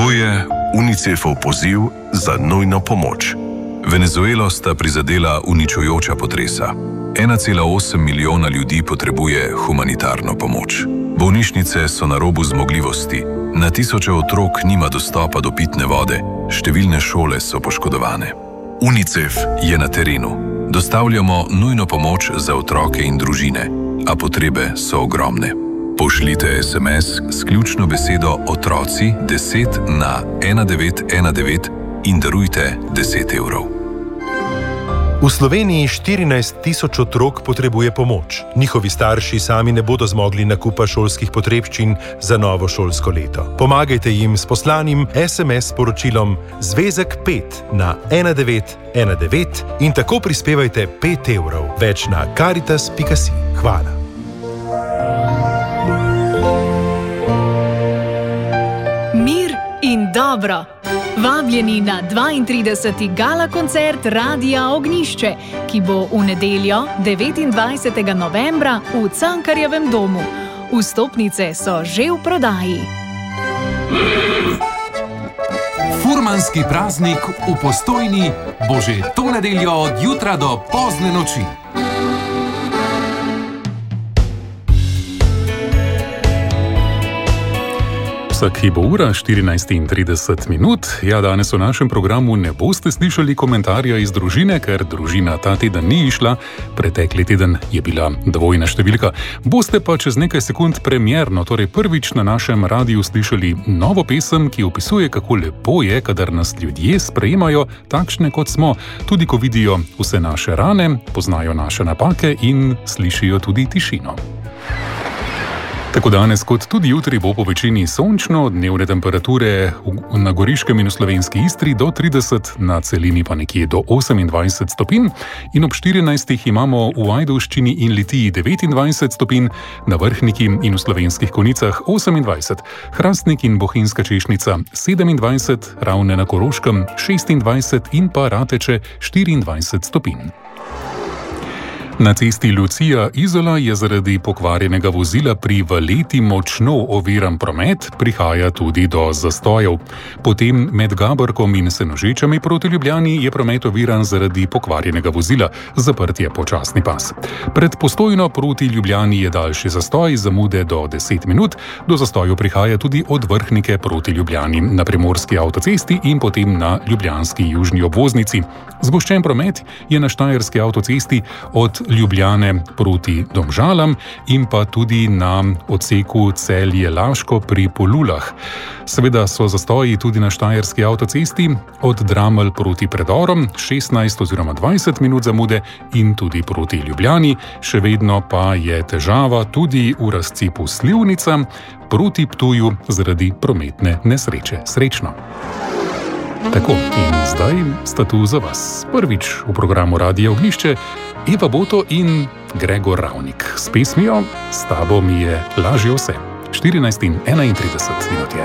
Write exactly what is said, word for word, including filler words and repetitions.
To je UNICEF-ov poziv za nujno pomoč. Venezuelo sta prizadela uničujoča potresa. ena cela osem milijona ljudi potrebuje humanitarno pomoč. Bolnišnice so na robu zmogljivosti, na tisoče otrok nima dostopa do pitne vode, številne šole so poškodovane. UNICEF je na terenu. Dostavljamo nujno pomoč za otroke in družine, a potrebe so ogromne. Pošljite es em es s ključno besedo otroci deset na ena devet ena devet in darujte deset evrov. V Sloveniji štirinajst tisoč otrok potrebuje pomoč. Njihovi starši sami ne bodo zmogli nakupa šolskih potrebščin za novo šolsko leto. Pomagajte jim s poslanim es em es sporočilom zvezek pet na ena devet ena devet in tako prispevajte pet evrov. Več na karitas pika si. Hvala. Mir in dobro. Vabljeni na dvaintrideseti gala koncert Radia Ognjišče, ki bo v nedeljo devetindvajsetega novembra v Cankarjevem domu. Vstopnice so že v prodaji. Furmanski praznik v Postojni bo že to nedeljo od jutra do pozne noči. Ki bo ura štirinajst in trideset minut. Ja, danes v našem programu ne boste slišali komentarja iz družine, ker družina ta teden ni išla, pretekli teden je bila dvojna številka. Boste pa čez nekaj sekund premierno, torej prvič na našem radiju slišali novo pesem, ki opisuje, kako lepo je, kadar nas ljudje sprejemajo takšne, kot smo, tudi ko vidijo vse naše rane, poznajo naše napake in slišijo tudi tišino. Tako danes kot tudi jutri bo po večini sončno, dnevne temperature na Goriškem in v slovenski Istri do trideset, na celini pa nekje do osemindvajset stopinj in ob štirinajstih imamo v Ajdovščini in Litiji devetindvajset stopinj, na Vrhniki in v Slovenskih Konjicah osemindvajset, Hrastnik in Bohinjska Češnjica sedemindvajset, Ravne na Koroškem šestindvajset in pa Rateče štiriindvajset stopinj. Na cesti Lucija-Izola je zaradi pokvarjenega vozila pri Valeti močno oviran promet, prihaja tudi do zastojev. Potem med Gaborkom in Senožečami proti Ljubljani je promet oviran zaradi pokvarjenega vozila, zaprt je počasni pas. Pred Postojno proti Ljubljani je daljši zastoj, zamude do deset minut, do zastoju prihaja tudi od Vrhnike proti Ljubljani na Primorski avtocesti in potem na ljubljanski južni obvoznici. Zgoščen promet je na Štajerski avtocesti od Ljubljane proti Domžalam in pa tudi na odseku Celje-Laško pri Polulah. Seveda so zastoji tudi na Štajerski avtocesti od Dramelj proti Predorom, šestnajst oziroma dvajset minut zamude in tudi proti Ljubljani. Še vedno pa je težava tudi v razcepu Slivnica proti Ptuju zaradi prometne nesreče. Srečno! Tako, in zdaj sta tu za vas. Prvič v programu Radia Ognjišče Eva Boto in Gregor Ravnik. S pesmijo S tabo mi je lažje vse. štirinajst in enaintrideset minut je.